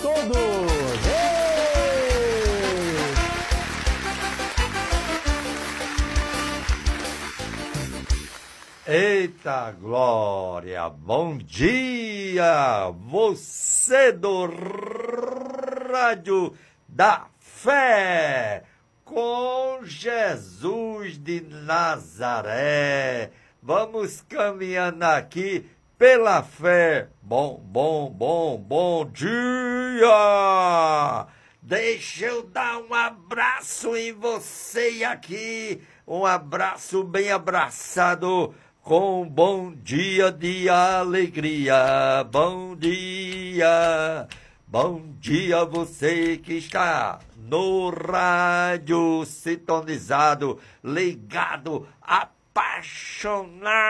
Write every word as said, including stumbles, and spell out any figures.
todos! Eita glória, bom dia, você do Rádio da Fé, com Jesus de Nazaré, vamos caminhando aqui pela fé, bom, bom, bom, bom dia, deixa eu dar um abraço em você aqui, um abraço bem abraçado, com um bom dia de alegria, bom dia, bom dia você que está no rádio sintonizado, ligado, apaixonado.